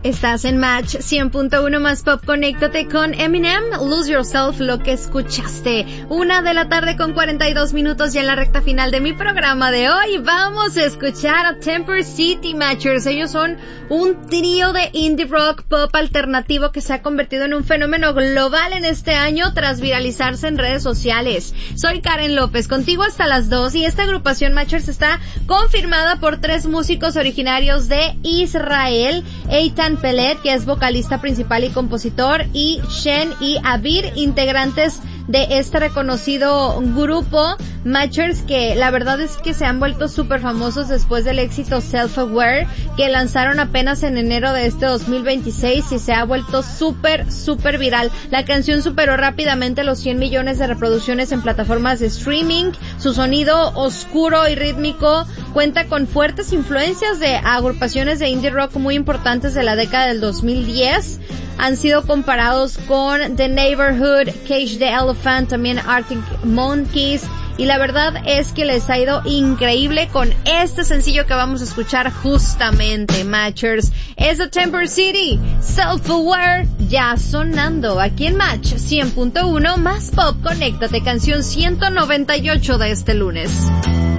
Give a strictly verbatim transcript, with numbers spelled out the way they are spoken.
Estás en Match cien punto uno más Pop. Conéctate con Eminem, Lose Yourself, lo que escuchaste. Una de la tarde con cuarenta y dos minutos ya en la recta final de mi programa de hoy. Vamos a escuchar a Temper City Matchers. Ellos son un trío de indie rock pop alternativo que se ha convertido en un fenómeno global en este año tras viralizarse en redes sociales. Soy Karen López, contigo hasta las dos, y esta agrupación Matchers está confirmada por tres músicos originarios de Israel: Eitan Pellet, que es vocalista principal y compositor, y Shen y Abir, integrantes de este reconocido grupo Matchers, que la verdad es que se han vuelto súper famosos después del éxito Self-Aware, que lanzaron apenas en enero de este dos mil veintiséis, y se ha vuelto súper, súper viral. La canción superó rápidamente los cien millones de reproducciones en plataformas de streaming. Su sonido oscuro y rítmico cuenta con fuertes influencias de agrupaciones de indie rock muy importantes de la década del dos mil diez. Han sido comparados con The Neighborhood, Cage the Elephant, también Arctic Monkeys, y la verdad es que les ha ido increíble con este sencillo que vamos a escuchar justamente, Matchers. Es The Temper City, Self-Aware, ya sonando aquí en Match cien punto uno más Pop. Conéctate, canción ciento noventa y ocho de este lunes.